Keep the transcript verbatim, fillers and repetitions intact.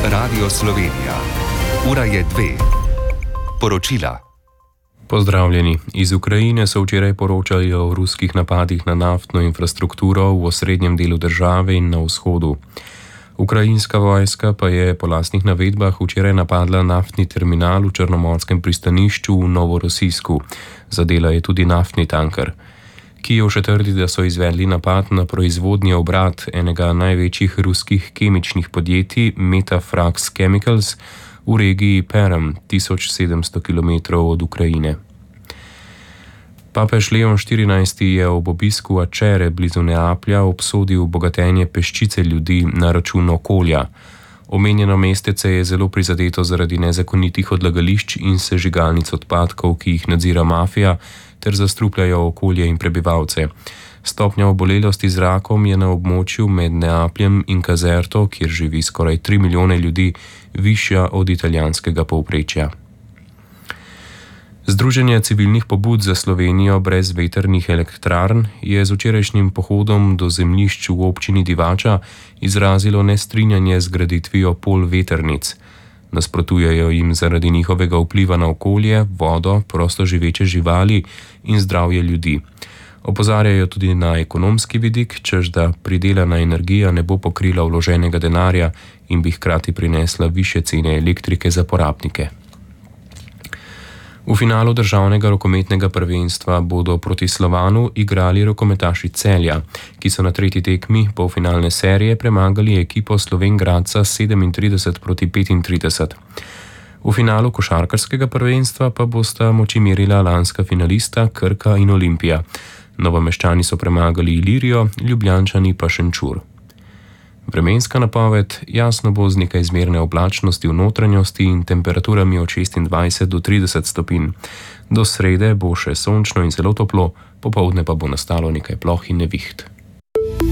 Radio Slovenija. Ura je dve. Poročila. Pozdravljeni. Iz Ukrajine so včeraj poročali o ruskih napadih na naftno infrastrukturo v osrednjem delu države in na vzhodu. Ukrajinska vojska pa je po lastnih navedbah včeraj napadla naftni terminal v črnomorskem pristanišču v Novorosijsku. Zadela je tudi naftni tanker. Kijev še trdi, da so izvedli napad na proizvodni obrat enega največjih ruskih kemičnih podjetij Metafrax Chemicals v regiji Perm, tisoč sedemsto kilometrov od Ukrajine. Papež Leon štirinajsti je ob obisku Acere blizu Neaplja obsodil bogatenje peščice ljudi na račun okolja. Omenjeno mestece je zelo prizadeto zaradi nezakonitih odlagališč in sežigalnic odpadkov, ki jih nadzira mafija, ter zastrupljajo okolje in prebivalce. Stopnja obolelosti z rakom je na območju med Neapljem in Caserto, kjer živi skoraj tri milijone ljudi, višja od italijanskega povprečja. Združenje civilnih pobud za Slovenijo brez vetrnih elektrarn je z včerajšnjim pohodom do zemljišč v občini Divača izrazilo nestrinjanje z graditvijo pol vetrnic. Nasprotujejo jim zaradi njihovega vpliva na okolje, vodo, prosto živeče živali in zdravje ljudi. Opozarjajo tudi na ekonomski vidik, čež da pridelana energija ne bo pokrila vloženega denarja in bi hkrati prinesla višje cene elektrike za porabnike. V finalu državnega rokometnega prvenstva bodo proti Slovanu igrali rokometaši Celja, ki so na tretji tekmi polfinalne serije premagali ekipo Slovenj Gradca sedemintrideset proti petintrideset. V finalu košarkarskega prvenstva pa bosta moči merila lanska finalista Krka in Olimpija. Novomeščani so premagali Ilirijo, Ljubljančani pa Šenčur. Vremenska napoved: jasno bo z nekaj zmerne oblačnosti v notranjosti in temperaturami od šestindvajset do trideset stopinj. Do srede bo še sončno in zelo toplo, popoldne pa bo nastalo nekaj ploh in neviht.